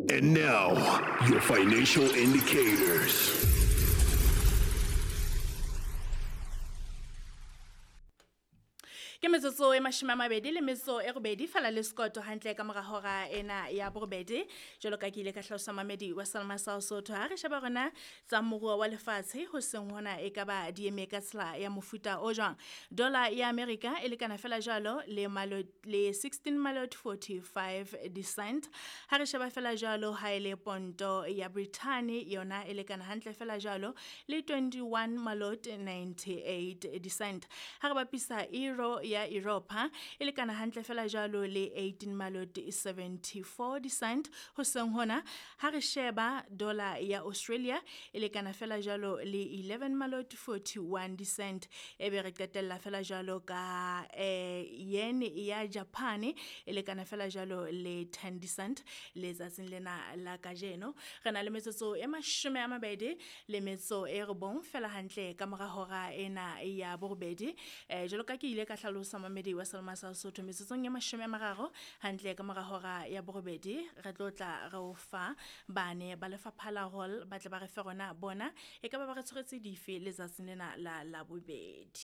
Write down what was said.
And now, your financial indicators. Ke metsotso e mashome a mabedi le metso e robedi fela le sekoto hantle ka mora hora ena ya borobedi jwalo ka ke ile ka hlalosa mamedi wa Salma Sotho ha re sheba rona tsa moruo wa lefatshe ho seng hona e ka ba di eme ka tsela ya mofuta o jwang. Dollar ya America e lekana fela jwalo le 16.45 cent. Ha re sheba fela jwalo ha ile ponto ya Britain yona e lekana hantle fela jwalo le 21.98 cent. Ha re bapisa euro ya Europa e lekana hantle fela jwalo le 18.74 cent. Ho seng hona ha re sheba dollar ya Australia e lekana fela jwalo le 11.41 cent. Ebe re qetella fela jwalo ka yen ya Japan e lekana fela jwalo le 10 cent. Le tsatsing lena la kajeno re na le metsotso e mashome a mabedi le metso e robong fela hantle ka mora hora ena ya borobedi. Jwalo ka ke ile ka hlalosa mamedi wa Salma Sotho metsotsong ya mashome a mararo hantle ka mora hora ya borobedi re tlotla re o fa bane ba lefapha la Roll ba tle ba re fe rona bona e ka ba re tshwaretse dife le tsatsing lena la bobedi.